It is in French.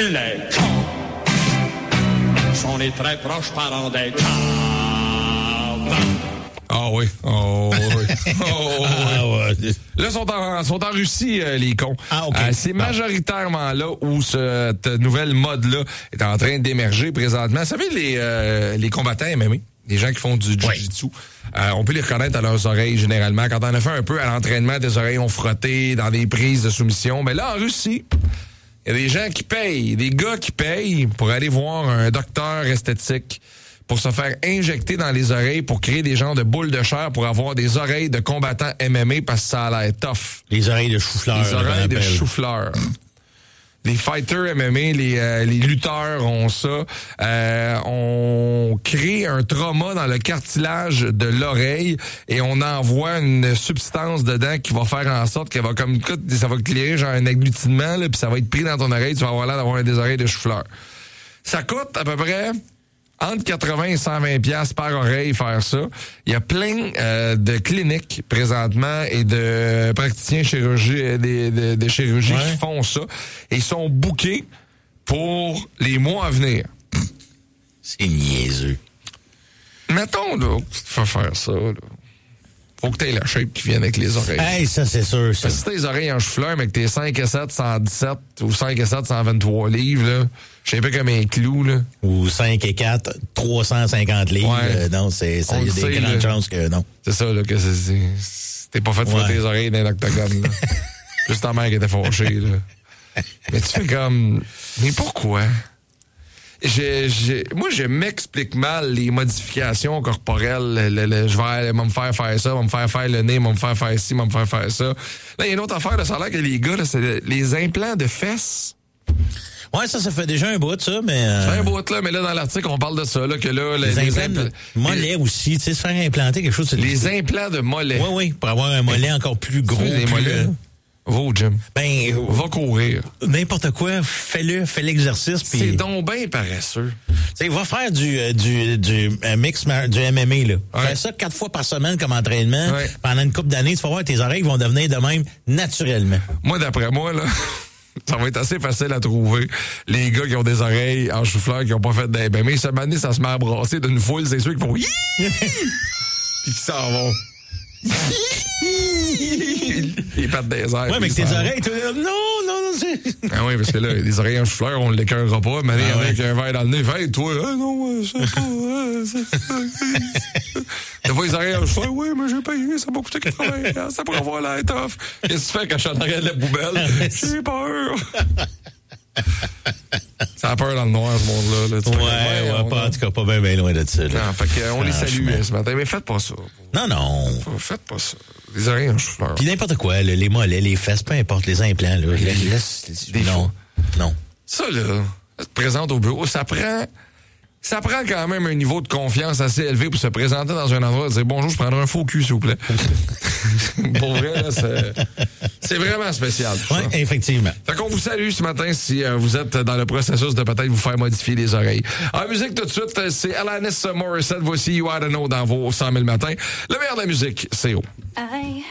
Les caves sont les très proches parents des caves. Ah oui. Oh oui. Oh, oui. Là, sont en Russie, les cons. Ah, OK. C'est majoritairement là où cette nouvelle mode-là est en train d'émerger présentement. Vous savez, les combattants MMA, les gens qui font du jiu-jitsu, on peut les reconnaître à leurs oreilles généralement. Quand on a fait un peu à l'entraînement, des oreilles ont frotté dans des prises de soumission. Mais là, en Russie, il y a des gens qui payent, des gars qui payent pour aller voir un docteur esthétique pour se faire injecter dans les oreilles pour créer des genres de boules de chair pour avoir des oreilles de combattants MMA parce que ça a l'air tough. Les oreilles de chou-fleur. Les oreilles de chou-fleur. Les fighters MMA, les lutteurs ont ça. On crée un trauma dans le cartilage de l'oreille et on envoie une substance dedans qui va faire en sorte qu'elle va comme ça va créer genre un agglutinement là, puis ça va être pris dans ton oreille, tu vas avoir l'air d'avoir des oreilles de chou-fleur. Ça coûte à peu près entre 80 et 120 piastres par oreille faire ça. Il y a plein de cliniques présentement et de praticiens chirurgie, de chirurgie qui font ça. Et ils sont bookés pour les mois à venir. C'est niaiseux. Mettons là, que tu fais faire ça. Là. Faut que t'aies la shape qui vienne avec les oreilles. Hey, ça, c'est sûr. Ça. Parce que si t'as les oreilles en chou-fleur, mais que t'es 5 et 7, 117 ou 5 et 7, 123 livres, là, je sais pas comme un clou, là. Ou 5 et 4, 350 livres. Ouais. Non, il y a des grandes chances que non. C'est ça, là, que t'es pas fait de frotter les oreilles dans l'octogone, là. Juste ta mère qui était fâchée, là. Mais tu fais comme, mais pourquoi? Moi, je m'explique mal les modifications corporelles. Je vais me faire ça, je vais me faire le nez, je vais me faire ci, je vais me faire ça. Là, il y a une autre affaire, là, ça a l'air que les gars, là, c'est les implants de fesses. Ouais, ça fait déjà un bout, ça, mais... Ça fait un bout, là, mais là, dans l'article, on parle de ça, là, que là... Les implants de mollet aussi, tu sais, se faire implanter quelque chose... Les implants de mollet. Oui, pour avoir un mollet encore plus gros. Les mollets. Va au gym. Va courir. N'importe quoi, fais l'exercice. Pis... C'est donc bien paresseux. T'sais, va faire du mix, du MMA, là. Ouais. Fais ça 4 fois par semaine comme entraînement. Ouais. Pendant une couple d'années, tu vas voir, tes oreilles vont devenir de même naturellement. Moi, d'après moi, là... Ça va être assez facile à trouver. Les gars qui ont des oreilles en chou-fleur, qui ont pas fait des mais cette année, ça se met à brasser d'une foule, c'est ceux qui font puis qui s'en vont. Ils pètent des airs. Ouais, mais que tes oreilles, non, c'est... Ah oui, parce que là, les oreilles en chou-fleur, on ne l'écœurera pas. Mais il y en a qui a un verre dans le nez. Fait, toi, non, c'est pas... T'as pas les oreilles en chou-fleur? Oui, mais j'ai payé, ça m'a coûté 80. Ça pourrait avoir l'air tough. Qu'est-ce que tu fais quand je suis en arrière de la poubelle? J'ai peur. Ça a peur dans le noir, ce monde-là. Là. Pas, en tout cas, pas bien loin de ça. Là. Non, fait qu'on les salue ce matin, mais faites pas ça. Non. Faites pas ça. Les oreilles en chou-fleur. Puis n'importe quoi, là, les mollets, les fesses, peu importe, les implants, là. Non. Ça, là, ça te présente au bureau, ça prend quand même un niveau de confiance assez élevé pour se présenter dans un endroit et dire bonjour, je prendrai un faux cul, s'il vous plaît. Pour vrai, là, c'est vraiment spécial. Oui, effectivement. Fait qu'on vous salue ce matin si vous êtes dans le processus de peut-être vous faire modifier les oreilles. En musique, tout de suite, c'est Alanis Morissette. Voici You Oughta Know dans vos 100 000 matins. Le meilleur de la musique, c'est haut.